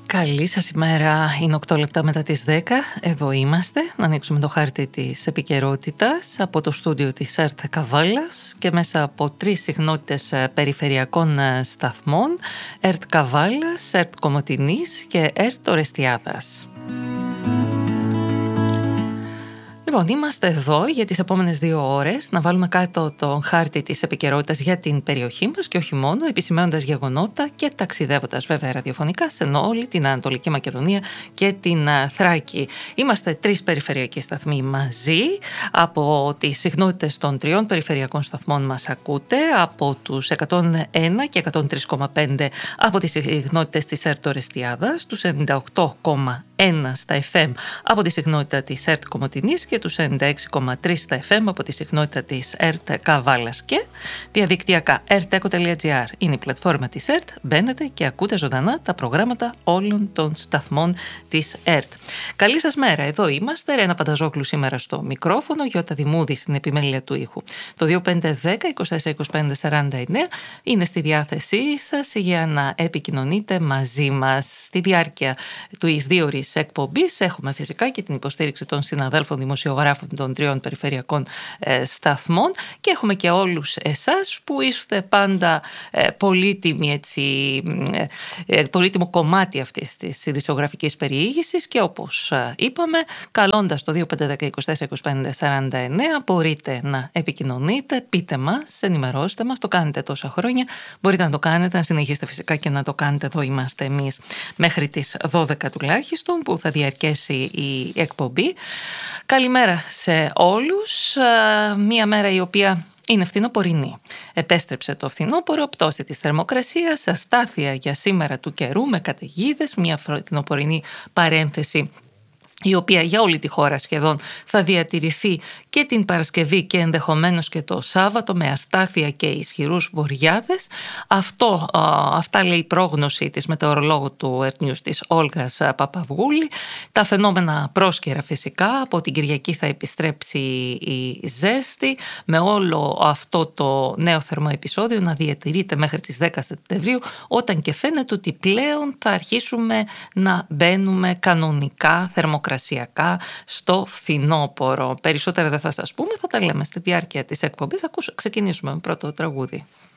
Καλή σας ημέρα, είναι 8 λεπτά μετά τις 10, εδώ είμαστε, να ανοίξουμε το χάρτη της επικαιρότητας από το στούντιο της ΕΡΤ Καβάλας και μέσα από 3 συχνότητες περιφερειακών σταθμών, ΕΡΤ Καβάλας, ΕΡΤ Κομοτηνής και ΕΡΤ Ορεστιάδας. Λοιπόν, είμαστε εδώ για τις επόμενες 2 ώρες να βάλουμε κάτω τον χάρτη της επικαιρότητας για την περιοχή μας και όχι μόνο, επισημαίνοντας γεγονότα και ταξιδεύοντας βέβαια ραδιοφωνικά σε όλη την Ανατολική Μακεδονία και την Θράκη. Είμαστε 3 περιφερειακοί σταθμοί μαζί, από τις συχνότητες των 3 περιφερειακών σταθμών μας ακούτε, από τους 101 και 103,5 από τις συχνότητες της ΕΡΤ Ορεστιάδας, τους 98,1 στα FM από τη συχνότητα της ΕΡΤ Κομοτηνής και τους 96,3 στα FM από τη συχνότητα της ΕΡΤ Καβάλας και διαδικτυακά erteco.gr είναι η πλατφόρμα της ΕΡΤ, μπαίνετε και ακούτε ζωντανά τα προγράμματα όλων των σταθμών της ΕΡΤ. Καλή σας μέρα, εδώ είμαστε, Ρένα Πανταζόκλου σήμερα στο μικρόφωνο, Γιώτα Δημούδη στην επιμέλεια του ήχου. Το 2510-2425-49 είναι στη διάθεσή σας για να επικοινωνείτε μαζί μας. Στη διάρκεια του 2 ώρες εκπομπής έχουμε φυσικά και την υποστήριξη των συναδέλφων δημοσιογράφων των 3 περιφερειακών σταθμών και έχουμε και όλους εσάς που είστε πάντα πολύτιμο κομμάτι αυτής της ειδησιογραφικής περιήγησης και όπως είπαμε, καλώντας το 2510-2425-49 μπορείτε να επικοινωνείτε, πείτε μας, ενημερώστε μας, το κάνετε τόσα χρόνια, μπορείτε να το κάνετε, να συνεχίσετε φυσικά και να το κάνετε, εδώ είμαστε εμείς μέχρι τις 12 τουλάχιστον που θα διαρκέσει η εκπομπή. Καλημέρα σε όλους, μία μέρα η οποία είναι φθινοπορεινή. Επέστρεψε το φθινόπωρο, πτώση της θερμοκρασίας, αστάθεια για σήμερα του καιρού με καταιγίδες, μία φθινοπορεινή παρένθεση η οποία για όλη τη χώρα σχεδόν θα διατηρηθεί και την Παρασκευή και ενδεχομένως και το Σάββατο με αστάθεια και ισχυρούς βοριάδες. Αυτά λέει η πρόγνωση της μετεωρολόγου του Earth News της Όλγας Παπαυγούλη. Τα φαινόμενα πρόσκαιρα φυσικά, από την Κυριακή θα επιστρέψει η ζέστη με όλο αυτό το νέο θερμό επεισόδιο να διατηρείται μέχρι τις 10 Σεπτεμβρίου, όταν και φαίνεται ότι πλέον θα αρχίσουμε να μπαίνουμε κανονικά θερμοκρασιακά στο φθινόπωρο. Περισσότερα δεν θα σας πούμε, θα τα λέμε στη διάρκεια της εκπομπής. Ξεκινήσουμε με πρώτο τραγούδι.